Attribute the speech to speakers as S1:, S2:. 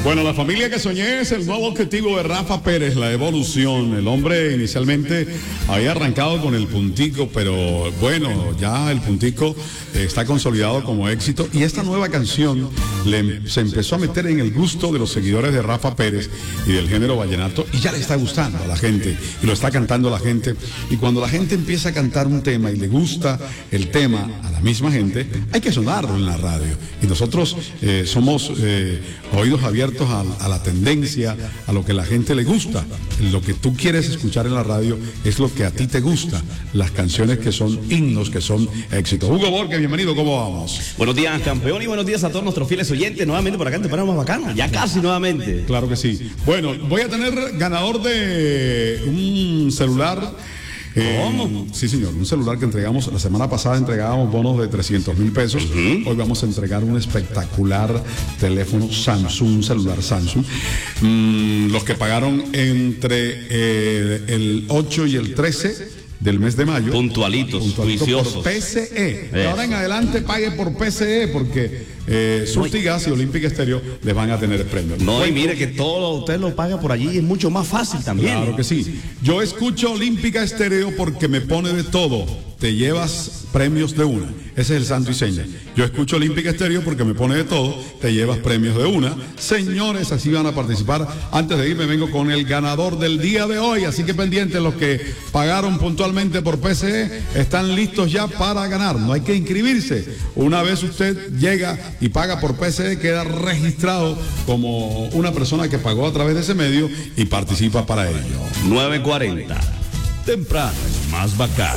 S1: Bueno, la familia que soñé es el nuevo objetivo de Rafa Pérez, la evolución. El hombre inicialmente había arrancado con el puntico, pero bueno, ya el puntico está consolidado como éxito. Y esta nueva canción se empezó a meter en el gusto de los seguidores de Rafa Pérez y del género vallenato, y ya le está gustando a la gente, y lo está cantando la gente. Y cuando la gente empieza a cantar un tema y le gusta el tema a la misma gente, hay que sonarlo en la radio. Y nosotros somos oídos abiertos a la tendencia, a lo que la gente le gusta. Lo que tú quieres escuchar en la radio es lo que a ti te gusta, las canciones que son himnos, que son éxitos. Hugo Borges, bienvenido, ¿cómo vamos?
S2: Buenos días, campeón, y buenos días a todos nuestros fieles oyentes, nuevamente por acá en Temprano Más Bacano, ya casi nuevamente.
S1: Claro que sí. Bueno, voy a tener ganador de un celular.
S2: ¿Cómo?
S1: Sí, señor, un celular que entregamos, la semana pasada entregábamos bonos de 300,000 pesos. Hoy vamos a entregar un espectacular teléfono Samsung, un celular Samsung. Los que pagaron entre el 8 y el 13 del mes de mayo.
S2: Puntualitos, juiciosos.
S1: Por PCE. De ahora en adelante pague por PCE porque Surtigas y Olímpica Estéreo les van a tener premios.
S2: No, y mire que todo usted lo paga por allí, es mucho más fácil también.
S1: Claro que sí. Yo escucho Olímpica Estéreo porque me pone de todo. Te llevas premios de una. Ese es el santo y seña. Yo escucho Olímpica Estéreo porque me pone de todo. Te llevas premios de una. Señores, así van a participar. Antes de irme vengo con el ganador del día de hoy. Así que pendientes, los que pagaron puntualmente por PCE están listos ya para ganar. No hay que inscribirse. Una vez usted llega y paga por PCE, queda registrado como una persona que pagó a través de ese medio y participa para ello.
S2: 9:40. Temprano es más bacano.